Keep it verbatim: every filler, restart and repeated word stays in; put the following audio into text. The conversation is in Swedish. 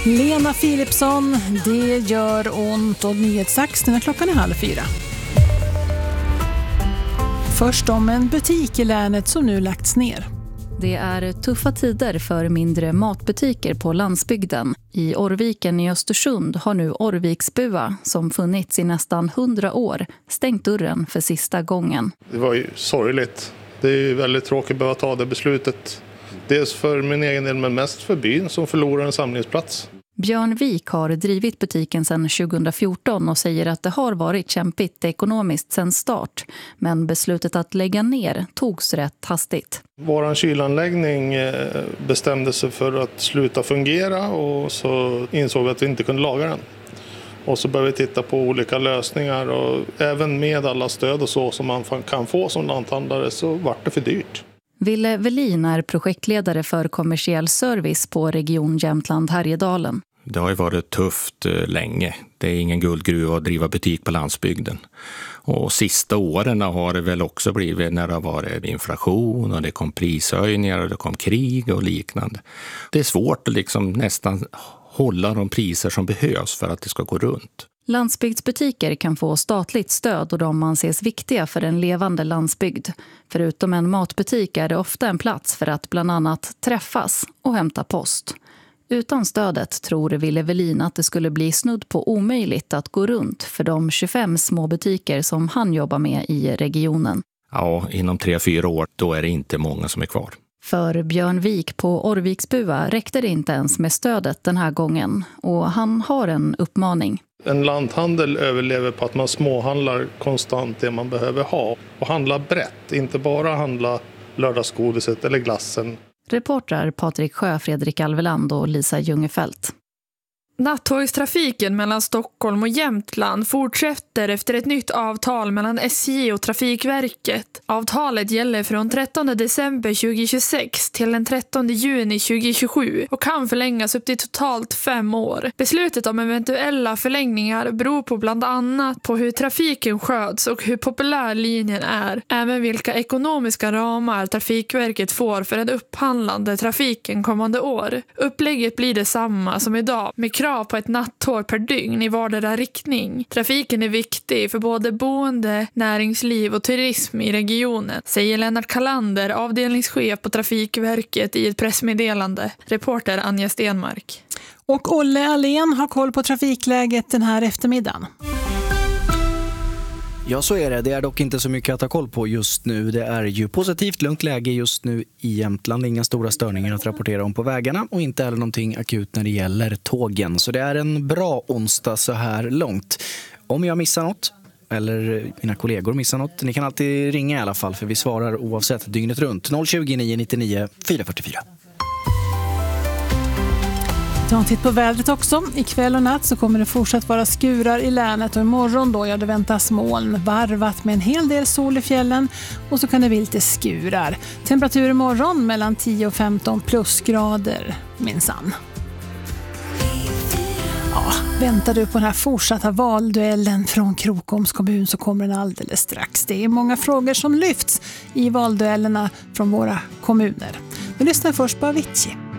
Lena Philipsson, det gör ont, och nyhetsax när klockan är halv fyra. Först om en butik i länet som nu lagts ner. Det är tuffa tider för mindre matbutiker på landsbygden. I Orrviken i Östersund har nu Orrviksbua, som funnits i nästan hundra år, stängt dörren för sista gången. Det var ju sorgligt. Det är ju väldigt tråkigt att behöva ta det beslutet. Dels för min egen del, men mest för byn som förlorar en samlingsplats. Björn Wik har drivit butiken sedan tjugohundrafjorton och säger att det har varit kämpigt ekonomiskt sedan start. Men beslutet att lägga ner togs rätt hastigt. Vår kylanläggning bestämde sig för att sluta fungera, och så insåg vi att vi inte kunde laga den. Och så började vi titta på olika lösningar, och även med alla stöd och så som man kan få som lanthandlare så var det för dyrt. Ville Velin är projektledare för kommersiell service på Region Jämtland Härjedalen. Det har ju varit tufft länge. Det är ingen guldgruva att driva butik på landsbygden. Och sista åren har det väl också blivit när det har varit inflation och det kom prishöjningar och det kom krig och liknande. Det är svårt att liksom nästan hålla de priser som behövs för att det ska gå runt. Landsbygdsbutiker kan få statligt stöd och de anses viktiga för en levande landsbygd. Förutom en matbutik är det ofta en plats för att bland annat träffas och hämta post. Utan stödet tror Ville Velin att det skulle bli snudd på omöjligt att gå runt för de tjugofem små butiker som han jobbar med i regionen. Ja, inom tre, fyra år då är det inte många som är kvar. För Björn Wik på Orrviksbua räckte det inte ens med stödet den här gången, och han har en uppmaning. En lanthandel överlever på att man småhandlar konstant det man behöver ha. Och handla brett, inte bara handla lördagsgodiset eller glassen. Reportrar Patrik Sjö, Fredrik Alveland och Lisa Ljungefelt. Nattågstrafiken mellan Stockholm och Jämtland fortsätter efter ett nytt avtal mellan S J och Trafikverket. Avtalet gäller från trettonde december tjugohundratjugosex till den trettonde juni tjugohundratjugosju och kan förlängas upp till totalt fem år. Beslutet om eventuella förlängningar beror på bland annat på hur trafiken sköts och hur populär linjen är. Även vilka ekonomiska ramar Trafikverket får för den upphandlande trafiken kommande år. Upplägget blir detsamma som idag med krav på ett nattåg per dygn i vardera riktning. Trafiken är viktig för både boende, näringsliv och turism i regionen, säger Lennart Kalander, avdelningschef på Trafikverket, i ett pressmeddelande. Reporter Anja Stenmark. Och Olle Allén har koll på trafikläget den här eftermiddagen. Ja, så är det. Det är dock inte så mycket att ha koll på just nu. Det är ju positivt lugnt läge just nu i Jämtland. Inga stora störningar att rapportera om på vägarna och inte heller någonting akut när det gäller tågen. Så det är en bra onsdag så här långt. Om jag missar något eller mina kollegor missar något, ni kan alltid ringa i alla fall, för vi svarar oavsett dygnet runt. noll tjugo, nio nittionio, fyra fyrtiofyra. Ta en titt på vädret också. Ikväll och natt så kommer det fortsatt vara skurar i länet, och imorgon då ja, det väntas moln varvat med en hel del sol i fjällen, och så kan det bli lite skurar. Temperatur imorgon mellan tio och femton plusgrader minsann. Ja, väntar du på den här fortsatta valduellen från Krokoms kommun så kommer den alldeles strax. Det är många frågor som lyfts i valduellerna från våra kommuner. Vi lyssnar först på Avicii.